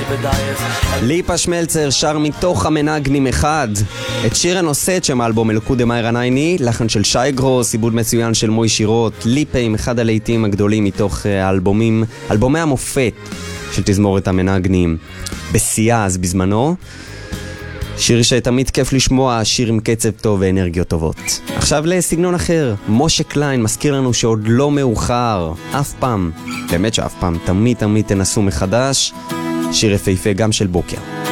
ליפה שמלצר שר מתוך המנגנים אחד את שיר הנושא שם האלבום אלוקוד דמייר ענייני, לחן של שי גרוס, עיבוד מצוין של מוי שירות. ליפה עם אחד הלהיטים הגדולים מתוך אלבומי המופת של תזמורת המנגנים בשיאה אז בזמנו. שיר שתמיד כיף לשמוע, שיר עם קצב טוב ואנרגיות טובות. עכשיו לסגנון אחר, משה קליין מזכיר לנו שעוד לא מאוחר, אף פעם, באמת שאף פעם, תמיד תנסו מחדש. שיר יפהפה גם של בוקר.